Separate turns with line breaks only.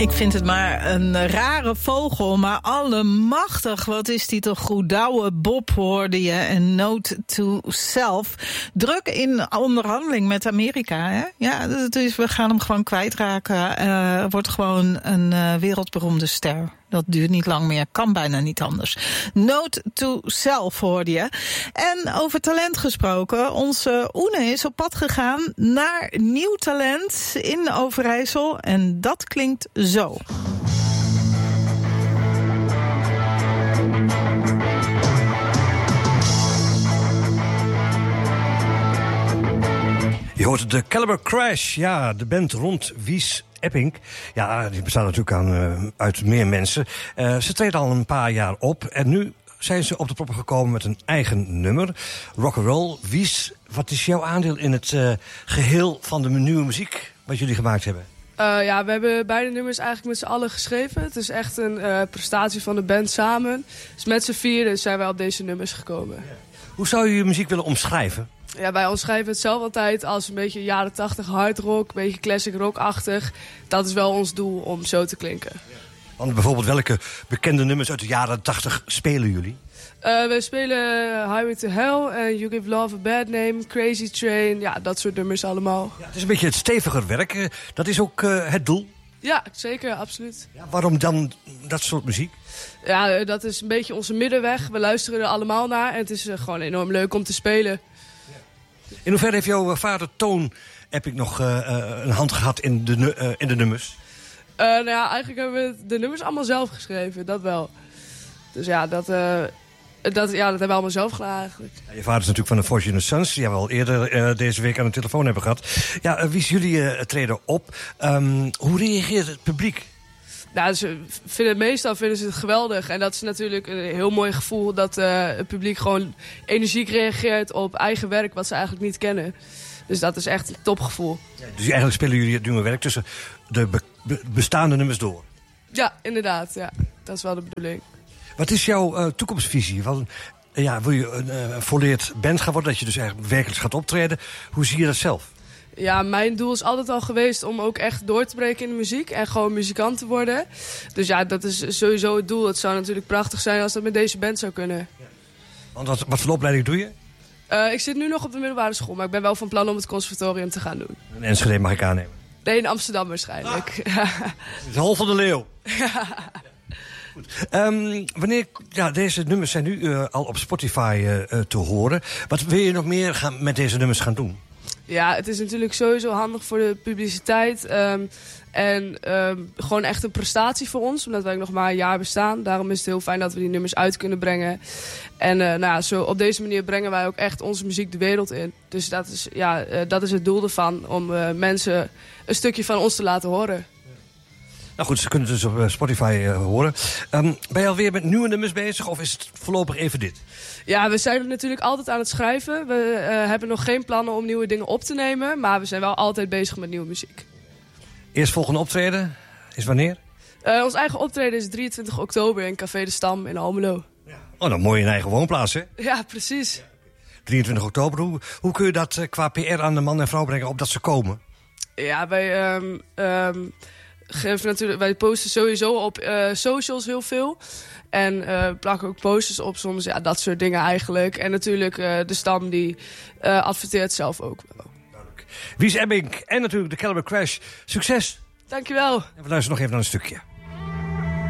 Ik vind het maar een rare vogel, maar allemachtig. Wat is die toch goed? Douwe Bob hoorde je en Note to Self. Druk in onderhandeling met Amerika, hè? Ja, dus we gaan hem gewoon kwijtraken. Wordt gewoon een wereldberoemde ster. Dat duurt niet lang meer, kan bijna niet anders. Note to Self hoorde je. En over talent gesproken, onze Oene is op pad gegaan naar nieuw talent in Overijssel. En dat klinkt zo.
Je hoort de Caliber Crash, ja, de band rond Wies Epping. Ja, die bestaat natuurlijk uit meer mensen. Ze treden al een paar jaar op en nu zijn ze op de proppen gekomen met een eigen nummer. Rock'n'roll. Wies, wat is jouw aandeel in het geheel van de nieuwe muziek wat jullie gemaakt hebben?
Ja, we hebben beide nummers eigenlijk met z'n allen geschreven. Het is echt een prestatie van de band samen. Dus met z'n vieren zijn wij op deze nummers gekomen. Ja.
Hoe zou je je muziek willen omschrijven?
Ja, wij omschrijven het zelf altijd als een beetje jaren 80 hardrock, een beetje classic rock-achtig. Dat is wel ons doel om zo te klinken. Ja.
Want bijvoorbeeld welke bekende nummers uit de jaren 80 spelen jullie?
We spelen Highway to Hell en You Give Love a Bad Name, Crazy Train. Ja, dat soort nummers allemaal. Ja,
het is een beetje het steviger werk. Dat is ook het doel?
Ja, zeker, absoluut.
Ja, waarom dan dat soort muziek?
Ja, dat is een beetje onze middenweg. We luisteren er allemaal naar en het is gewoon enorm leuk om te spelen.
In hoeverre heeft jouw vader Toon Epping nog een hand gehad in de nummers?
Nou ja, eigenlijk hebben we de nummers allemaal zelf geschreven, dat wel. Dus ja, dat hebben we allemaal zelf gedaan eigenlijk. Ja,
je vader is natuurlijk van de Fortunate Sons, die we al eerder deze week aan de telefoon hebben gehad. Ja, wie jullie treden op? Hoe reageert het publiek?
Nou, meestal vinden ze het geweldig. En dat is natuurlijk een heel mooi gevoel dat het publiek gewoon energiek reageert op eigen werk wat ze eigenlijk niet kennen. Dus dat is echt een topgevoel. Ja,
dus eigenlijk spelen jullie het nieuwe werk tussen de bestaande nummers door?
Ja, inderdaad. Ja. Dat is wel de bedoeling.
Wat is jouw toekomstvisie? Wil je een volleerd band gaan worden, dat je dus eigenlijk werkelijk gaat optreden? Hoe zie je dat zelf?
Ja, mijn doel is altijd al geweest om ook echt door te breken in de muziek en gewoon muzikant te worden. Dus ja, dat is sowieso het doel. Het zou natuurlijk prachtig zijn als dat met deze band zou kunnen. Ja.
Want wat voor opleiding doe je?
Ik zit nu nog op de middelbare school, maar ik ben wel van plan om het conservatorium te gaan doen.
In Enschede mag ik aannemen?
Nee, in Amsterdam waarschijnlijk.
Het is de hol van de leeuw. Ja. Goed. Deze nummers zijn nu al op Spotify te horen. Wat wil je nog meer met deze nummers gaan doen?
Ja, het is natuurlijk sowieso handig voor de publiciteit. En gewoon echt een prestatie voor ons, omdat wij nog maar een jaar bestaan. Daarom is het heel fijn dat we die nummers uit kunnen brengen. En zo op deze manier brengen wij ook echt onze muziek de wereld in. Dus dat is het doel ervan, om mensen een stukje van ons te laten horen.
Nou goed, ze kunnen het dus op Spotify horen. Ben je alweer met nieuwe nummers bezig of is het voorlopig even dit?
Ja, we zijn natuurlijk altijd aan het schrijven. We hebben nog geen plannen om nieuwe dingen op te nemen. Maar we zijn wel altijd bezig met nieuwe muziek.
Eerstvolgende optreden is wanneer?
Ons eigen optreden is 23 oktober in Café de Stam in Almelo.
Ja. Oh, dan mooi in eigen woonplaats, hè?
Ja, precies. Ja,
23 oktober, hoe kun je dat qua PR aan de man en vrouw brengen op dat ze komen?
Ja, wij posten sowieso op socials heel veel. En plakken ook posters op soms, ja, dat soort dingen eigenlijk. En natuurlijk de Stam die adverteert zelf ook wel.
Wies Epping en natuurlijk de Caliber Crash. Succes!
Dankjewel.
En we luisteren nog even naar een stukje.